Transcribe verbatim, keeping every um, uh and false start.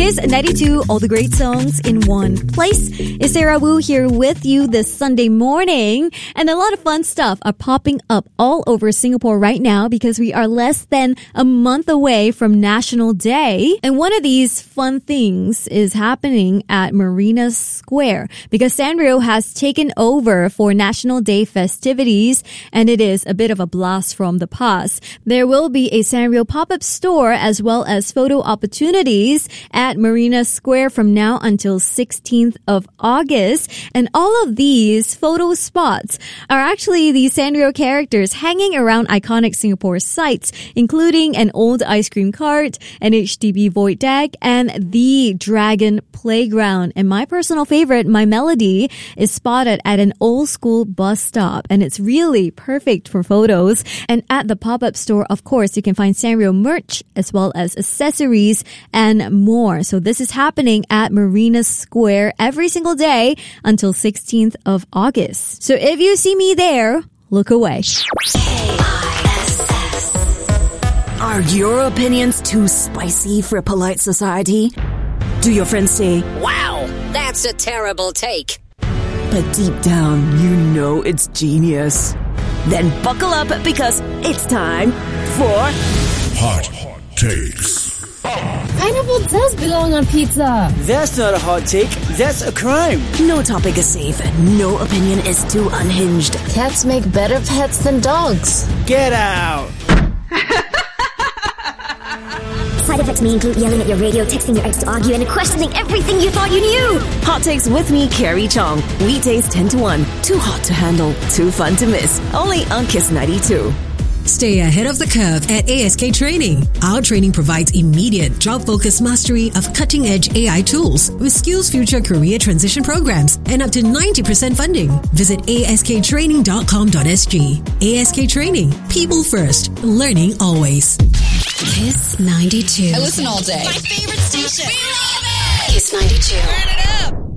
Kiss ninety-two, all the great songs in one place. It's Sarah Wu here with you this Sunday morning. And a lot of fun stuff are popping up all over Singapore right now because we are less than a month away from National Day. And one of these fun things is happening at Marina Square because Sanrio has taken over for National Day festivities, and it is a bit of a blast from the past. There will be a Sanrio pop-up store as well as photo opportunities at Marina Square from now until sixteenth of August. And all of these photo spots are actually the Sanrio characters hanging around iconic Singapore sites, including an old ice cream cart, an H D B void deck, and the Dragon Playground. And my personal favorite, My Melody, is spotted at an old school bus stop, and it's really perfect for photos. And at the pop-up store, of course, you can find Sanrio merch as well as accessories and more. So this is happening at Marina Square every single day until sixteenth of August. So if you see me there, look away. Are your opinions too spicy for polite society? Do your friends say, "Wow, that's a terrible take"? But deep down, you know it's genius? Then buckle up because it's time for Hot Takes. Pineapple does belong on pizza. That's not a hot take. That's a crime. No topic is safe and no opinion is too unhinged. Cats make better pets than dogs. Get out. Side effects may include yelling at your radio, texting your ex to argue, and questioning everything you thought you knew. Hot Takes with me, Carrie Chong. Weekdays ten to one. Too hot to handle, too fun to miss. Only on Kiss ninety-two. Stay ahead of the curve at A S K Training. Our training provides immediate job-focused mastery of cutting-edge A I tools with Skills Future career transition programs and up to ninety percent funding. Visit A S K training dot com dot s g. A S K Training. People first. Learning always. Kiss ninety-two. I listen all day. My favorite station. We love it. Kiss ninety-two. Turn it up.